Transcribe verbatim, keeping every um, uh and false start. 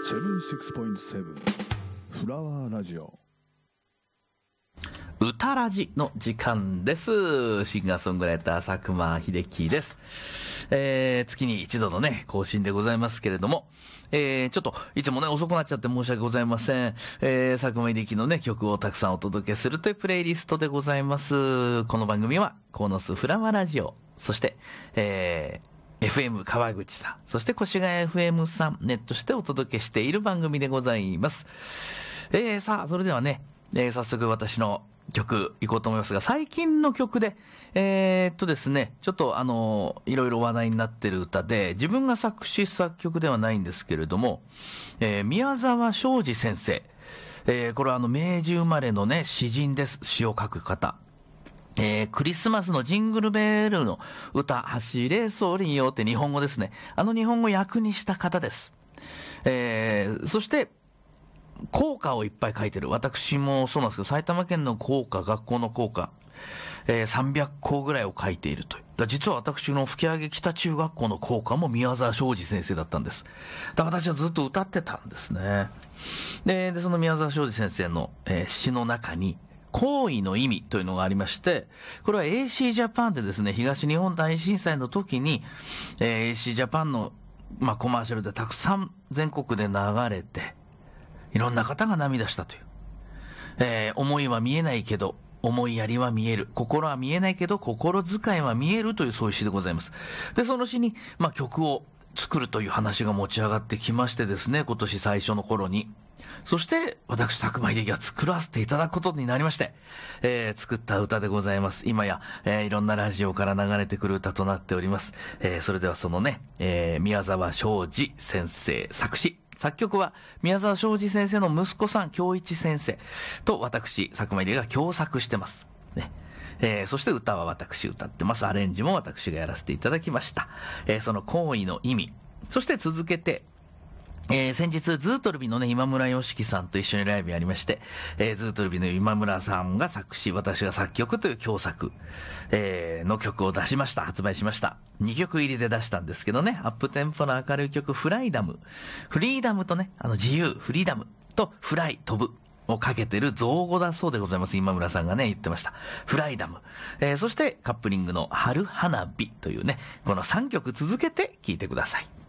セブンティーシックスポイントセブン フラワーラジオ歌ラジの時間です。シンガーソングライター佐久間秀樹です。えー、月に一度のね更新でございますけれども、えー、ちょっといつもね遅くなっちゃって申し訳ございません。えー、佐久間秀樹のね曲をたくさんお届けするというプレイリストでございます。この番組はコーノスフラワーラジオ、そして、えー、エフエム 川口さん、そして越谷 エフエム さん、ネットしてお届けしている番組でございます。えー、さあそれではね、えー、早速私の曲いこうと思いますが、最近の曲でえー、っとですねちょっとあのいろいろ話題になってる歌で、自分が作詞作曲ではないんですけれども、えー、宮沢昌司先生、えー、これはあの明治生まれのね詩人です。詩を書く方、えー、クリスマスのジングルベルの歌、走れソリよって日本語ですね、あの日本語訳にした方です。えー、そして校歌をいっぱい書いてる。私もそうなんですけど、埼玉県の校歌、学校の校歌、えー、さんびゃっこうぐらいを書いているという。だ実は私の吹上北中学校の校歌も宮沢昌司先生だったんです。だから私はずっと歌ってたんですね。で、でその宮沢昌司先生の、えー、詩の中に行為の意味というのがありまして、これは エーシー ジャパンでですね、東日本大震災の時に、えー、エーシー ジャパンの、まあ、コマーシャルでたくさん全国で流れて、いろんな方が涙したという、えー、思いは見えないけど思いやりは見える、心は見えないけど心遣いは見えるという、そういう詩でございます。でその詩に、まあ、曲を作るという話が持ち上がってきましてですね、今年最初の頃に、そして私佐久間秀樹が作らせていただくことになりまして、えー、作った歌でございます。今や、えー、いろんなラジオから流れてくる歌となっております。えー、それではそのね、えー、宮沢昌司先生作詞、作曲は宮沢昌司先生の息子さん京一先生と私佐久間秀樹が共作してます、ね。えー、そして歌は私歌ってます。アレンジも私がやらせていただきました。えー、その行為の意味、そして続けて、えー、先日ズートルビのね今村良樹さんと一緒にライブやりまして、えー、ズートルビの今村さんが作詞、私が作曲という共作、えー、の曲を出しました。発売しました。にきょく入りで出したんですけどね、アップテンポの明るい曲、フライダム、フリーダムとね、あの自由、フリーダムとフライ、飛ぶをかけてる造語だそうでございます。今村さんがね言ってました。フライダム、えー、そしてカップリングの春花火というね、このさんきょく続けて聴いてください。